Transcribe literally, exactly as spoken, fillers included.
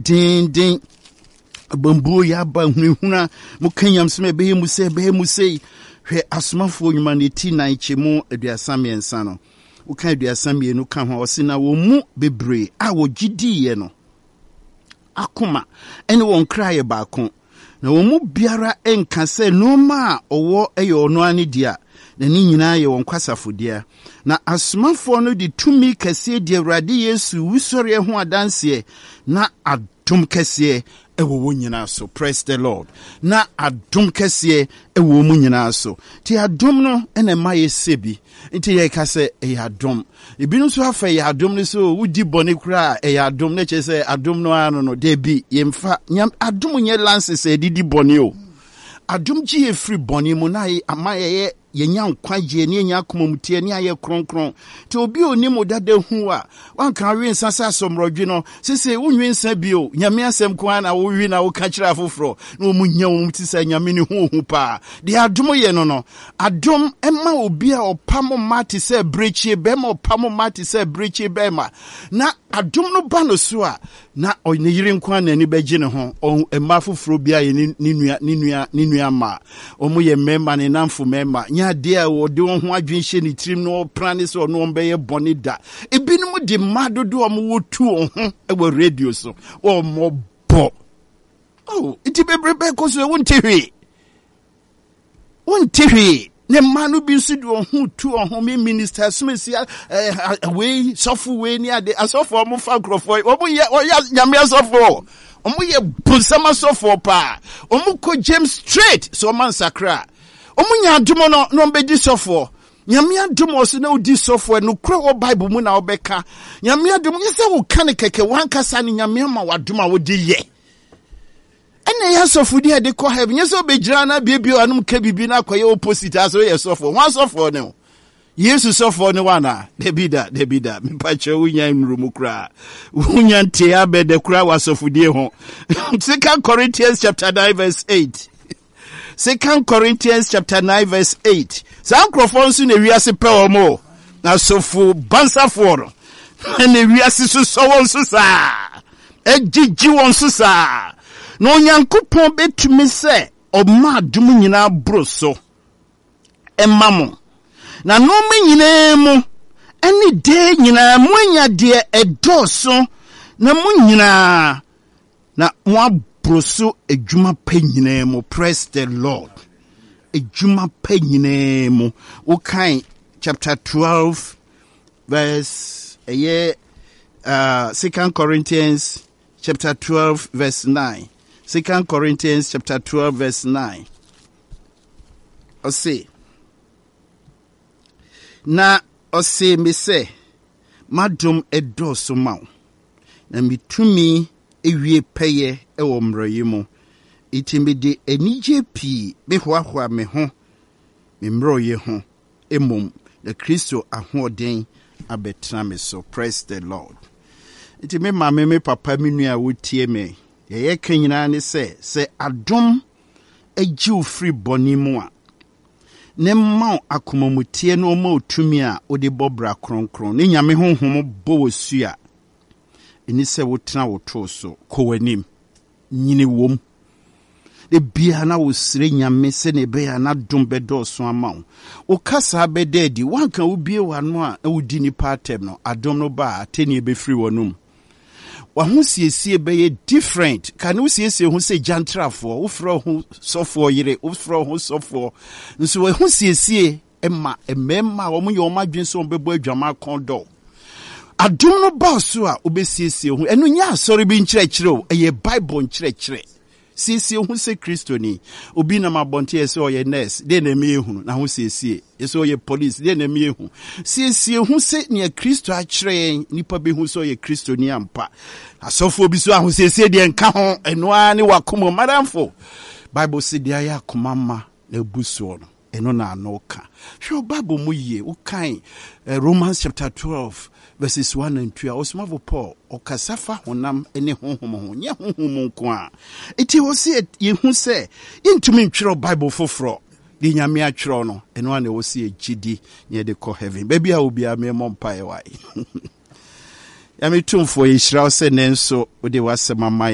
din din bambu ya ba huna mu kanyam sme be mu se be mu se hwe asomafo humanity na ichemu aduasa miensa no wo kan aduasa mienu ka ho osina wo mu bebre a wo gidiye no akoma ene won kraye baako na wo mu biara enka se no ma owo eyo no ani dia na ni nyina ye won kwasafodia na asomafo no di tumi kase di Awurade Yesu wusore ho adanse na adom kase ewo wo nyina so. Praise the Lord. Na adom kase ewo mu nyina so. Ti adom no ene ma ye sebi nti ye ka se e adom ebinu so afa ye adom no so wudi bone kura e adom na che se adom no ano no de bi ye mfa nyam adom nye lances e didi bone o adom ji e free bone mu na ye amaye yenya nkwaje ne yenya akomamutie ne aye kronkron te obi oni modade hu a wanka wi nsasa asomrodwe no sese wunwi nsa bio nyame asem kwa na wo wi na wo ka kira afoforo na omu nya wo mutisa nyame ne hu hu pa de adom ye no no adom ema obi a opamo mate se brechi be ma opamo mate se brechi be ma na adom no ba no so a na oyine yire nkwa na ni beji ne ho ema afoforo bia ye ni nua ni nua ni nua ma omu ye memma ne namfo memma dia wo de won ho adwenhye ni trim no prane so no mbeye bone da ebinum de madodo o mo wotu ho e wo radio so o mo bo oh iti bebrebe ko so won tehwe won tehwe ne manu bi so de ho tu ho me minister smesi we sofu we ni ade asofo mo fa krofo o mo ye o ya nyame asofo o mo ye bunsama sofo pa o mo ko James straight so man sakra omunya adumo no no mbedi sofo nyame adumo so na odi sofo no kura wo bible mu na obeka nyame adumo yese wo kan keke wankasa ni nyame ma waduma wo di ye ene ya sofo di de ko heaven yese obegira na biebio anum ka bibi na akoye opposite aso ye sofo wan sofo ne Yesu sofo ne wana debida debida mipache wunya nrumu kura wunya nte abede kura wa sofo di ho Second Corinthians chapter nine verse eight Second Corinthians chapter nine verse eight. Sa microphone ne wiase pe omo na sofu bansa for ne wiase so so won so sa ejiji won so sa no nyankopon betumi se o ma dum nyina broso emamo na no me nyina mu eni de nyina mu anya de edoso na mu nyina na mo broso ejuma penyinemo. Praise the Lord. Ejuma penyinemo. Okay, chapter twelve verse a year uh Second Corinthians chapter twelve verse nine. Second Corinthians chapter twelve verse nine. O say na o say me say madum edoso ma na mitumi ewie peye ewo mroyi mu itimi de enije pi be hoahoa me ho me mroyi ho emom the Kristo ahoden abetra me so. Praise the Lord. Itimi mama me papa me nua wotie me ye ye kanyina ne se se adom agiu free boni mu a ne ma akomamutie no ma otumi a odi bobra kronkron ne nyame honhom bo wosu a eni se wotena woto so kowanim nyine wom de bia na wo sire nyame se ne be ya na dom bedo so ama wo kasa bededi wanka wo bie wano a wodi ni patem no adom no ba ateni be free wonum wa ho siesie be ye different kan wo siesie ho se jantrafo wo fro ho sofo yire wo fro ho sofo nso wo ho siesie emma emma wo mo ye o madwen so bebo adwama kondo adom no ba so a obesiesie ho enu nya asori bi nkyerɛkyerɛ o eye bible nkyerɛkyerɛ siesie ho se Kristo ni obi na mabonte ese oye nurse de na me ehunu na ho siesie ese oye police de na me ehunu siesie ho se ne Kristo a kyerɛ nipa be hu so oye Kristo ni ampa asofo bi so a ho siesie de nka ho eno a ne wakomo madamfo bible se de aya komama na buso no eno na anoka hwe bible mu ye wo kan uh, Romans chapter twelve verses one and two. Osmavo Paul okasafa honam ene honhom ho nya honhom nko a eti wo se ye hu se intumi ntwero bible foforo di nyame atwero no eno ana wo se gidi nye de ko heaven baby a obi a me mompa e wai ya me tumfo ye hira wo se nenso wo de wasema